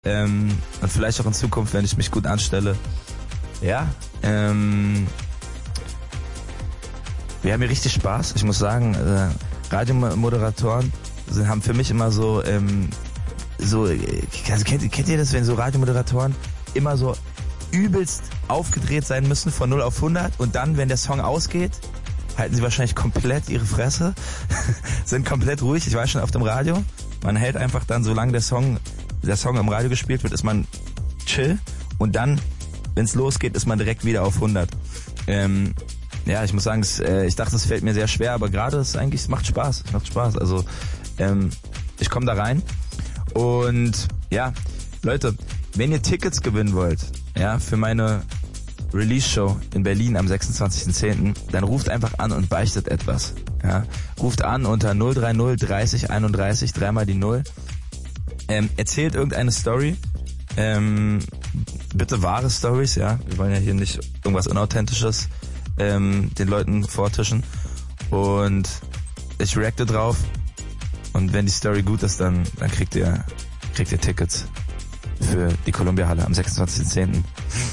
Und vielleicht auch in Zukunft, wenn ich mich gut anstelle. Ja, wir haben hier richtig Spaß. Ich muss sagen, Radiomoderatoren haben für mich immer so, also kennt ihr das, wenn so Radiomoderatoren immer so übelst aufgedreht sein müssen von 0 auf 100 und dann, wenn der Song ausgeht, halten sie wahrscheinlich komplett ihre Fresse, sind komplett ruhig. Ich war schon auf dem Radio. Man hält einfach dann, solange der Song im Radio gespielt wird, ist man chill und dann, wenn es losgeht, ist man direkt wieder auf 100. Ja, ich muss sagen, ich dachte, es fällt mir sehr schwer, aber gerade es macht Spaß. Es macht Spaß. Also ich komme da rein und ja, Leute, wenn ihr Tickets gewinnen wollt, ja, für meine Release-Show in Berlin am 26.10., dann ruft einfach an und beichtet etwas. Ja, ruft an unter 030 30 31, dreimal die 0. Erzählt irgendeine Story. Bitte wahre Stories, ja. Wir wollen ja hier nicht irgendwas Unauthentisches den Leuten vortischen. Und ich reacte drauf. Und wenn die Story gut ist, dann kriegt ihr Tickets für die Columbia-Halle am 26.10.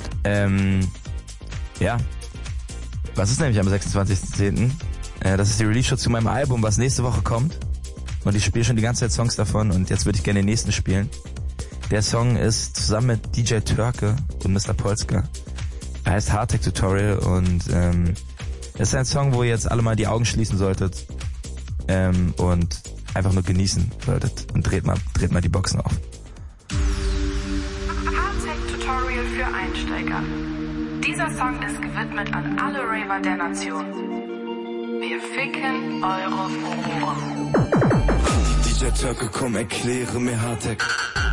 Ja. Was ist nämlich am 26.10.? Das ist die Release-Show zu meinem Album, was nächste Woche kommt. Und ich spiele schon die ganze Zeit Songs davon und jetzt würde ich gerne den nächsten spielen. Der Song ist zusammen mit DJ Türke und Mr. Polska. Er heißt Hardtech Tutorial und ist ein Song, wo ihr jetzt alle mal die Augen schließen solltet und einfach nur genießen solltet. Und dreht mal die Boxen auf. Hardtech Tutorial für Einsteiger. Dieser Song ist gewidmet an alle Raver der Nation. Wir ficken eure Ohren. DJ Türke, komm, erkläre mir Hardtech.